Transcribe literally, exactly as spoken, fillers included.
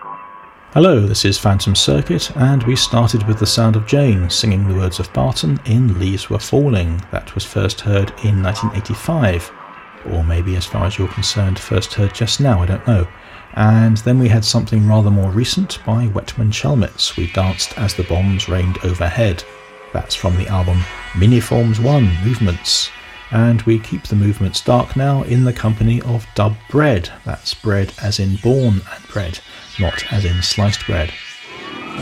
Hello, this is Phantom Circuit, and we started with The Sound of Jane singing the words of Barton in Leaves Were Falling. That was first heard in nineteen eighty-five, or maybe as far as you're concerned, first heard just now, I don't know. And then we had something rather more recent by Wetman Chalmets, We Danced as the Bombs Rained Overhead. That's from the album Miniforms one, Movements. And we keep the movements dark now in the company of Dub Bread. That's bread as in born and bread, not as in sliced bread.